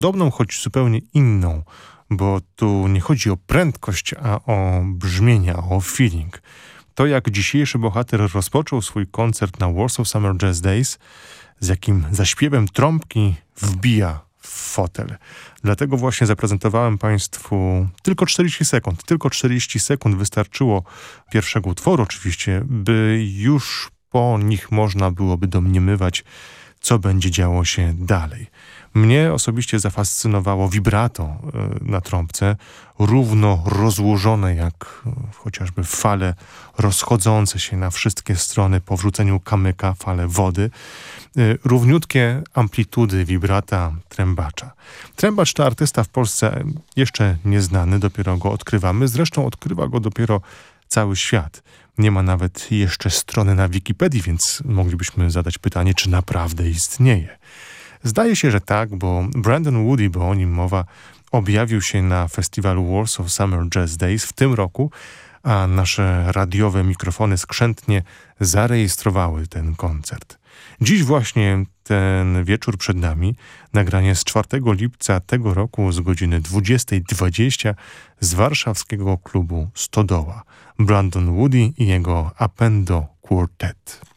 podobną, choć zupełnie inną, bo tu nie chodzi o prędkość, a o brzmienia, o feeling. To, jak dzisiejszy bohater rozpoczął swój koncert na Warsaw Summer Jazz Days, z jakim zaśpiewem trąbki wbija w fotel. Dlatego właśnie zaprezentowałem Państwu tylko 40 sekund. Tylko 40 sekund wystarczyło pierwszego utworu oczywiście, by już po nich można byłoby domniemywać, co będzie działo się dalej. Mnie osobiście zafascynowało vibrato na trąbce, równo rozłożone jak chociażby fale rozchodzące się na wszystkie strony po wrzuceniu kamyka, fale wody, równiutkie amplitudy vibrata trębacza. Trębacz to artysta w Polsce jeszcze nieznany, dopiero go odkrywamy, zresztą odkrywa go dopiero cały świat. Nie ma nawet jeszcze strony na Wikipedii, więc moglibyśmy zadać pytanie, czy naprawdę istnieje. Zdaje się, że tak, bo Brandon Woody, bo o nim mowa, objawił się na festiwalu Warsaw Summer Jazz Days w tym roku, a nasze radiowe mikrofony skrzętnie zarejestrowały ten koncert. Dziś właśnie ten wieczór przed nami, nagranie z 4 lipca tego roku z godziny 20:20 z warszawskiego klubu Stodoła. Brandon Woody i jego Appendo Quartet.